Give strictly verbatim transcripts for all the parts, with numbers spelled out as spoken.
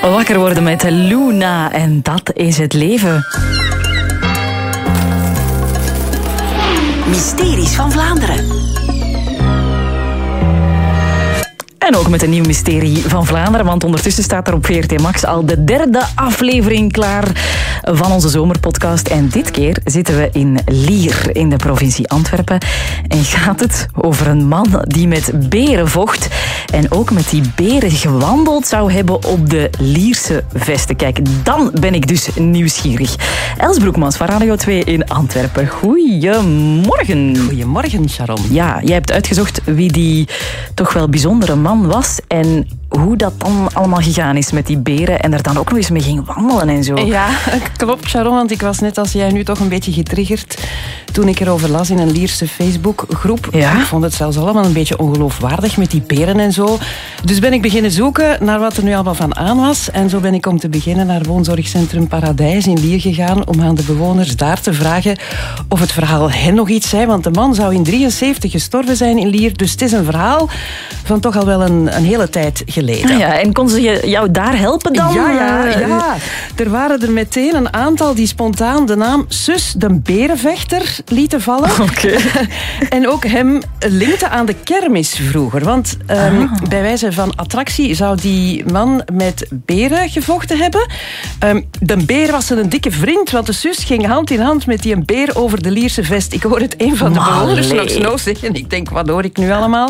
Wakker worden met Luna en dat is het leven. Mysteries van Vlaanderen. En ook met een nieuw mysterie van Vlaanderen, want ondertussen staat er op V R T Max al de derde aflevering klaar van onze zomerpodcast. En dit keer zitten we in Lier, in de provincie Antwerpen. En gaat het over een man die met beren vocht en ook met die beren gewandeld zou hebben op de Lierse vesten. Kijk, dan ben ik dus nieuwsgierig. Els Broekmans van Radio twee in Antwerpen. Goedemorgen. Goedemorgen, Sharon. Ja, jij hebt uitgezocht wie die toch wel bijzondere man was en hoe dat dan allemaal gegaan is met die beren en er dan ook nog eens mee ging wandelen en zo. Ja, klopt, Sharon, want ik was net als jij nu toch een beetje getriggerd toen ik erover las in een Lierse Facebookgroep. Ja? Ik vond het zelfs allemaal een beetje ongeloofwaardig met die beren en zo. Dus ben ik beginnen zoeken naar wat er nu allemaal van aan was. En zo ben ik om te beginnen naar woonzorgcentrum Paradijs in Lier gegaan om aan de bewoners daar te vragen of het verhaal hen nog iets zei. Want de man zou in drieënzeventig gestorven zijn in Lier. Dus het is een verhaal van toch al wel een, een hele tijd geleden. Ah ja, en kon ze jou daar helpen dan? Ja, ja, ja. Er waren er meteen een aantal die spontaan de naam Sus de Berenvechter lieten vallen. Okay. En ook hem linkten aan de kermis vroeger. Want um, ah. bij wijze van attractie zou die man met beren gevochten hebben. Um, de beer was een dikke vriend, want de zus ging hand in hand met die een beer over de Lierse vest. Ik hoor het een van de bewoners nog snel zeggen. Ik denk, wat hoor ik nu allemaal?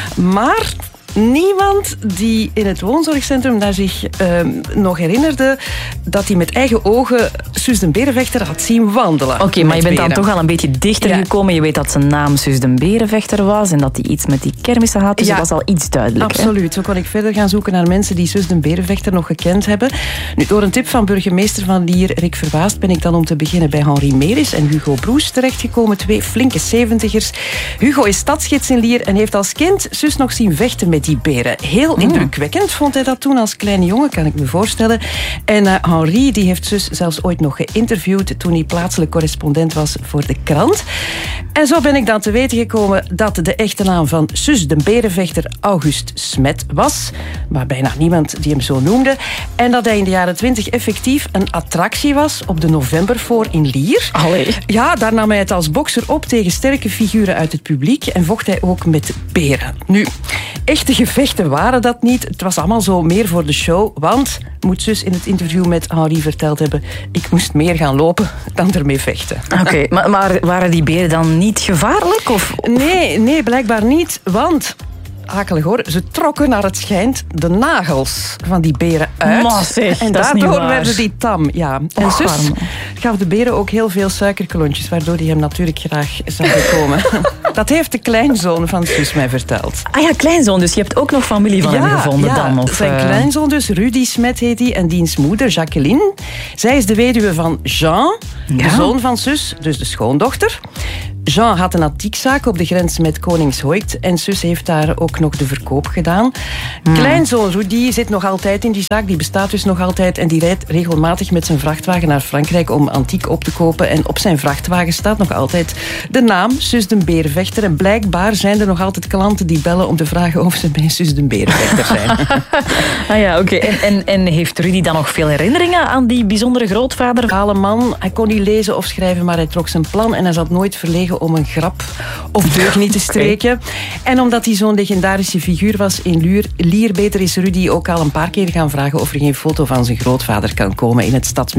Maar niemand die in het woonzorgcentrum daar zich uh, nog herinnerde dat hij met eigen ogen Sus de Berenvechter had zien wandelen. Oké, okay, maar je bent beren. dan toch al een beetje dichter ja. gekomen. Je weet dat zijn naam Sus de Berenvechter was en dat hij iets met die kermissen had. Dus ja, dat was al iets duidelijk. Absoluut. Hè? Zo kon ik verder gaan zoeken naar mensen die Sus de Berenvechter nog gekend hebben. Nu, door een tip van burgemeester van Lier, Rick Verbaast, ben ik dan om te beginnen bij Henri Meris en Hugo Broes terechtgekomen. Twee flinke zeventigers. Hugo is stadsgids in Lier en heeft als kind Sus nog zien vechten met die beren. Heel indrukwekkend vond hij dat toen als kleine jongen, kan ik me voorstellen. En uh, Henri die heeft Sus zelfs ooit nog geïnterviewd toen hij plaatselijk correspondent was voor de krant. En zo ben ik dan te weten gekomen dat de echte naam van Sus de Berenvechter August Smet was. Maar bijna niemand die hem zo noemde. En dat hij in de jaren twintig effectief een attractie was op de Novemberfoor in Lier. Allee. Ja, daar nam hij het als bokser op tegen sterke figuren uit het publiek en vocht hij ook met beren. Nu, echte gevechten waren dat niet. Het was allemaal zo meer voor de show, want, moet Sus in het interview met Henri verteld hebben, ik moest meer gaan lopen dan ermee vechten. Oké, okay, maar, maar waren die beren dan niet gevaarlijk? Of? Nee, nee, blijkbaar niet, want akelig hoor, ze trokken naar het schijnt de nagels van die beren uit. Maar zeg, en dat daardoor werden die tam. Ja. En Och, Sus arme. gaf de beren ook heel veel suikerklontjes, waardoor die hem natuurlijk graag zouden komen. Dat heeft de kleinzoon van Sus mij verteld. Ah ja, kleinzoon, dus je hebt ook nog familie van ja, hem gevonden ja, dan? Of, zijn uh... kleinzoon dus, Rudy Smet heet hij, en diens moeder, Jacqueline. Zij is de weduwe van Jean, ja. de zoon van Sus, dus de schoondochter. Jean had een antiekzaak op de grens met Koningshoekt en Sus heeft daar ook nog de verkoop gedaan. Hmm. Kleinzoon Rudy zit nog altijd in die zaak, die bestaat dus nog altijd en die rijdt regelmatig met zijn vrachtwagen naar Frankrijk om antiek op te kopen. En op zijn vrachtwagen staat nog altijd de naam Sus de Berenvechter. En blijkbaar zijn er nog altijd klanten die bellen om te vragen of ze bij Sus de Berenvechter zijn. Ah ja, oké. Okay. En, en, en heeft Rudy dan nog veel herinneringen aan die bijzondere grootvader? Kale man, hij kon niet lezen of schrijven, maar hij trok zijn plan en hij zat nooit verlegen om een grap of deugniet te streken. Okay. En omdat hij zo'n legendarische figuur was in Lier, Lier, beter is Rudy ook al een paar keer gaan vragen of er geen foto van zijn grootvader kan komen in het stadsmuseum.